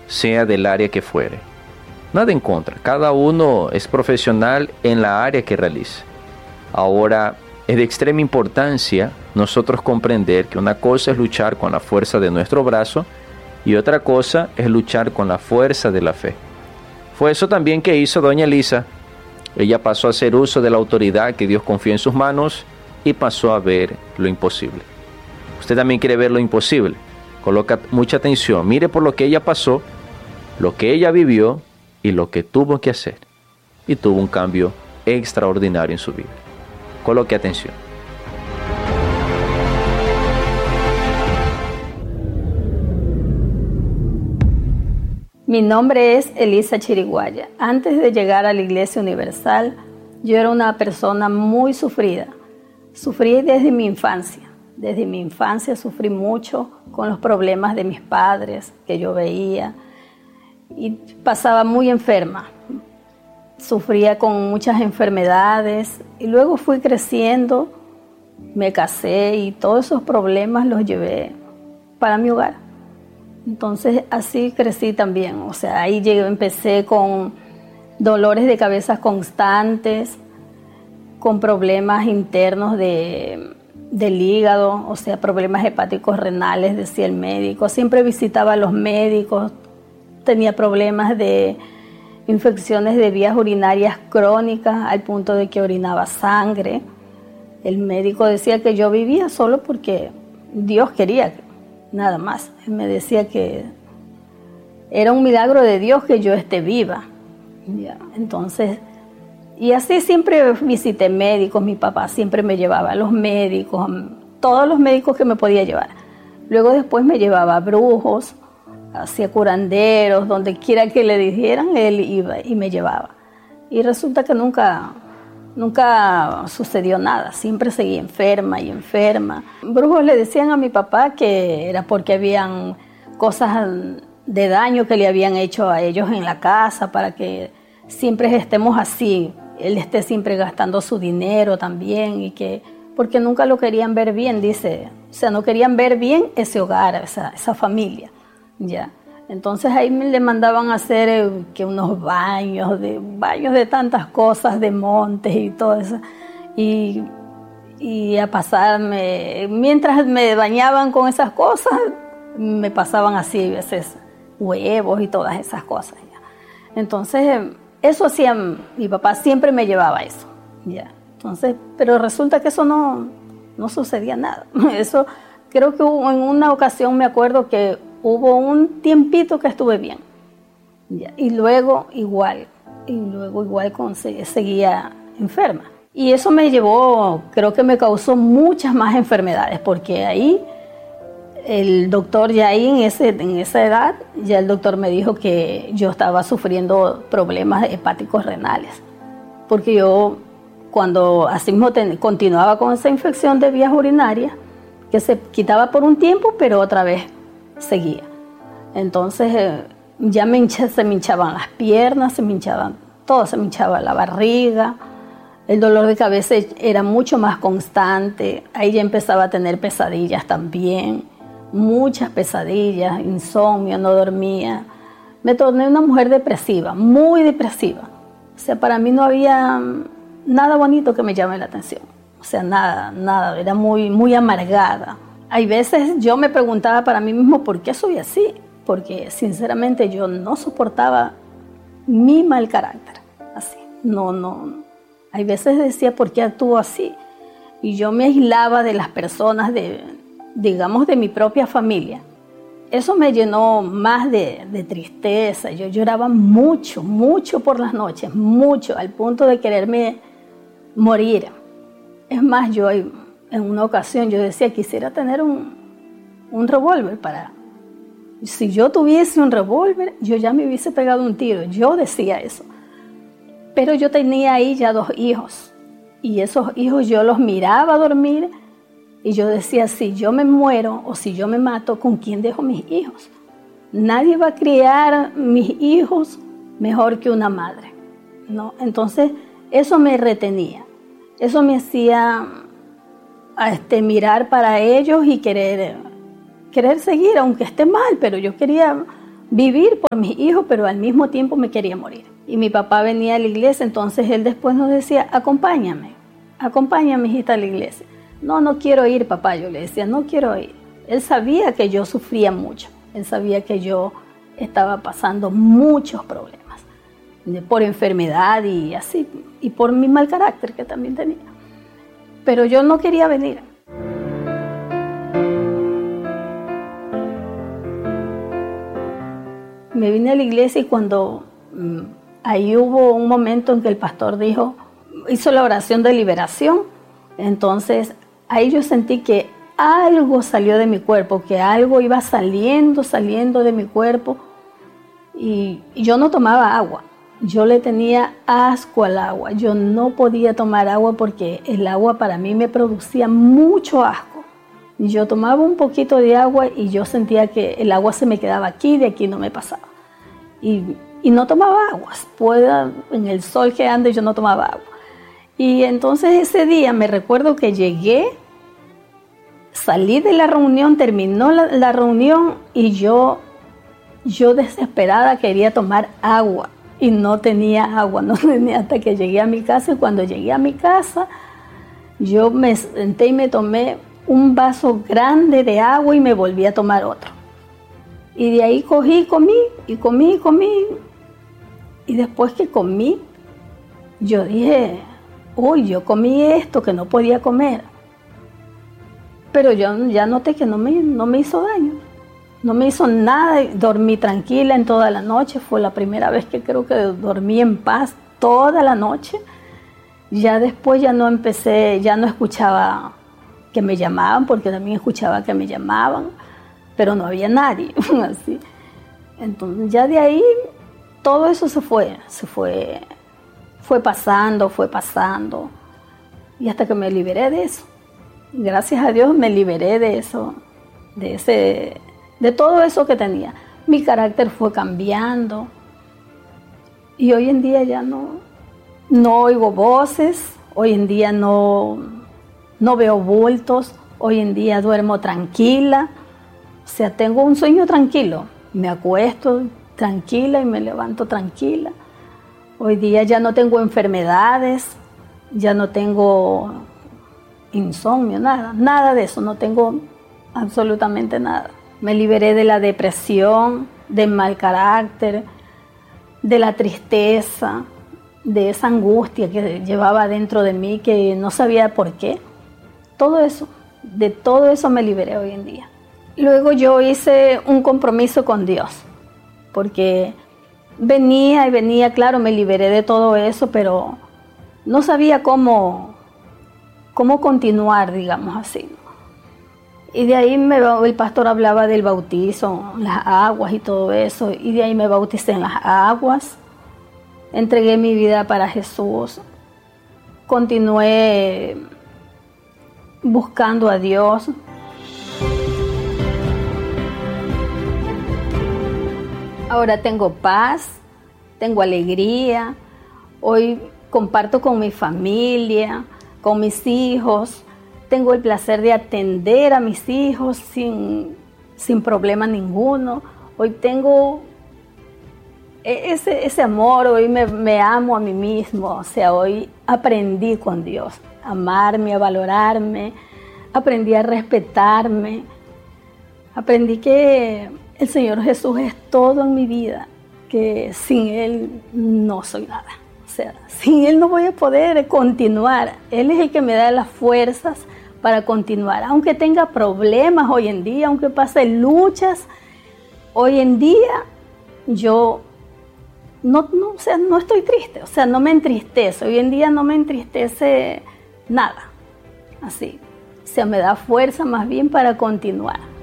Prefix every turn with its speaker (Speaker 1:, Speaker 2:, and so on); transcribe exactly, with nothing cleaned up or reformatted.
Speaker 1: sea del área que fuere. Nada en contra, cada uno es profesional en la área que realice. Ahora, es de extrema importancia nosotros comprender que una cosa es luchar con la fuerza de nuestro brazo y otra cosa es luchar con la fuerza de la fe. Fue eso también que hizo doña Elisa. Ella pasó a hacer uso de la autoridad que Dios confió en sus manos y pasó a ver lo imposible. Usted también quiere ver lo imposible. Coloca mucha atención, mire por lo que ella pasó, lo que ella vivió y lo que tuvo que hacer. Y tuvo un cambio extraordinario en su vida. Coloque atención.
Speaker 2: Mi nombre es Elisa Chiriguaya. Antes de llegar a la Iglesia Universal, yo era una persona muy sufrida. Sufrí desde mi infancia. Desde mi infancia sufrí mucho con los problemas de mis padres que yo veía y pasaba muy enferma. Sufría con muchas enfermedades y luego fui creciendo, me casé y todos esos problemas los llevé para mi hogar. Entonces así crecí también, o sea, ahí llegué, empecé con dolores de cabeza constantes, con problemas internos de, del hígado, o sea, problemas hepáticos renales, decía el médico. Siempre visitaba a los médicos, tenía problemas de infecciones de vías urinarias crónicas al punto de que orinaba sangre. El médico decía que yo vivía solo porque Dios quería, nada más. Él me decía que era un milagro de Dios que yo esté viva. Ya, entonces, y así siempre visité médicos, mi papá siempre me llevaba a los médicos, todos los médicos que me podía llevar. Luego después me llevaba a brujos, hacia curanderos, donde quiera que le dijeran, él iba y me llevaba. Y resulta que nunca, nunca sucedió nada, siempre seguí enferma y enferma. Brujos le decían a mi papá que era porque habían cosas de daño que le habían hecho a ellos en la casa para que siempre estemos así, él esté siempre gastando su dinero también y que porque nunca lo querían ver bien, dice, o sea, no querían ver bien ese hogar, esa, esa familia. Ya, entonces ahí me le mandaban a hacer eh, que unos baños de baños de tantas cosas, de montes y todo eso, y, y a pasarme, mientras me bañaban con esas cosas, me pasaban así a veces huevos y todas esas cosas. Ya. Entonces eso hacía, mi papá siempre me llevaba eso, ya. Entonces, pero resulta que eso no, no sucedía nada. Eso creo que hubo, en una ocasión me acuerdo que hubo un tiempito que estuve bien. Ya, y luego igual, y luego igual con, seguía enferma. Y eso me llevó, creo que me causó muchas más enfermedades, porque ahí el doctor ya ahí en, ese, en esa edad, ya el doctor me dijo que yo estaba sufriendo problemas hepáticos renales. Porque yo cuando así mismo ten, continuaba con esa infección de vías urinarias, que se quitaba por un tiempo, pero otra vez seguía. Entonces eh, ya me hincha, se me hinchaban las piernas, se me hinchaban todo, se me hinchaba la barriga, el dolor de cabeza era mucho más constante, ahí ya empezaba a tener pesadillas también, muchas pesadillas, insomnio, no dormía. Me torné una mujer depresiva, muy depresiva. O sea, para mí no había nada bonito que me llame la atención. O sea, nada, nada, era muy, muy amargada. Hay veces yo me preguntaba para mí mismo por qué soy así, porque sinceramente yo no soportaba mi mal carácter, así, no, no. Hay veces decía por qué actúo así, y yo me aislaba de las personas, de, digamos, de mi propia familia. Eso me llenó más de, de tristeza, yo lloraba mucho, mucho por las noches, mucho, al punto de quererme morir. Es más, yo en una ocasión yo decía, quisiera tener un, un revólver para... Si yo tuviese un revólver, yo ya me hubiese pegado un tiro. Yo decía eso. Pero yo tenía ahí ya dos hijos. Y esos hijos yo los miraba dormir y yo decía, si yo me muero o si yo me mato, ¿con quién dejo mis hijos? Nadie va a criar mis hijos mejor que una madre, ¿no? Entonces, eso me retenía. Eso me hacía a este, mirar para ellos y querer, querer seguir, aunque esté mal, pero yo quería vivir por mis hijos, pero al mismo tiempo me quería morir. Y mi papá venía a la iglesia, entonces él después nos decía, acompáñame, acompáñame, hijita, a la iglesia. No, no quiero ir, papá, yo le decía, no quiero ir. Él sabía que yo sufría mucho, él sabía que yo estaba pasando muchos problemas, por enfermedad y así, y por mi mal carácter que también tenía. Pero yo no quería venir. Me vine a la iglesia y cuando mmm, ahí hubo un momento en que el pastor dijo, hizo la oración de liberación, entonces ahí yo sentí que algo salió de mi cuerpo, que algo iba saliendo, saliendo de mi cuerpo y, y yo no tomaba agua. Yo le tenía asco al agua, yo no podía tomar agua porque el agua para mí me producía mucho asco. Yo tomaba un poquito de agua y yo sentía que el agua se me quedaba aquí, de aquí no me pasaba. Y, y no tomaba agua, pueda, en el sol que ande yo no tomaba agua. Y entonces ese día me recuerdo que llegué, salí de la reunión, terminó la, la reunión y yo, yo desesperada quería tomar agua. Y no tenía agua, no tenía hasta que llegué a mi casa. Y cuando llegué a mi casa, yo me senté y me tomé un vaso grande de agua y me volví a tomar otro. Y de ahí cogí, comí, y comí, y comí. Y después que comí, yo dije, uy, yo comí esto que no podía comer. Pero yo ya noté que no me, no me hizo daño. No me hizo nada, dormí tranquila en toda la noche, fue la primera vez que creo que dormí en paz toda la noche. Ya después ya no empecé, ya no escuchaba que me llamaban, porque también escuchaba que me llamaban, pero no había nadie, así. Entonces ya de ahí todo eso se fue, se fue, fue pasando, fue pasando, y hasta que me liberé de eso. Gracias a Dios me liberé de eso, de ese... de todo eso que tenía. Mi carácter fue cambiando y hoy en día ya no, no oigo voces, hoy en día no, no veo bultos, hoy en día duermo tranquila, o sea, tengo un sueño tranquilo, me acuesto tranquila y me levanto tranquila. Hoy día ya no tengo enfermedades, ya no tengo insomnio, nada, nada de eso, no tengo absolutamente nada. Me liberé de la depresión, del mal carácter, de la tristeza, de esa angustia que llevaba dentro de mí, que no sabía por qué. Todo eso, de todo eso me liberé hoy en día. Luego yo hice un compromiso con Dios, porque venía y venía, claro, me liberé de todo eso, pero no sabía cómo, cómo continuar, digamos así. Y de ahí me, el pastor hablaba del bautizo, las aguas y todo eso. Y de ahí me bauticé en las aguas. Entregué mi vida para Jesús. Continué buscando a Dios. Ahora tengo paz, tengo alegría. Hoy comparto con mi familia, con mis hijos. Tengo el placer de atender a mis hijos sin, sin problema ninguno. Hoy tengo ese, ese amor, hoy me, me amo a mí mismo. O sea, hoy aprendí con Dios a amarme, a valorarme, aprendí a respetarme. Aprendí que el Señor Jesús es todo en mi vida, que sin Él no soy nada. O sea, sin Él no voy a poder continuar. Él es el que me da las fuerzas para continuar, aunque tenga problemas hoy en día, aunque pase luchas, hoy en día yo no, no, o sea, no estoy triste, o sea, no me entristece, hoy en día no me entristece nada, así, o sea, me da fuerza más bien para continuar.